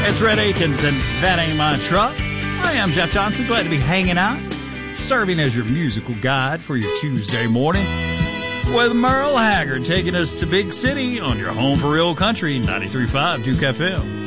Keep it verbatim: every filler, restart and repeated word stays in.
It's Red Akins, and that ain't my truck. I am Jeff Johnson, glad to be hanging out, serving as your musical guide for your Tuesday morning, with Merle Haggard taking us to Big City on your home for real country, ninety-three point five Duke F M.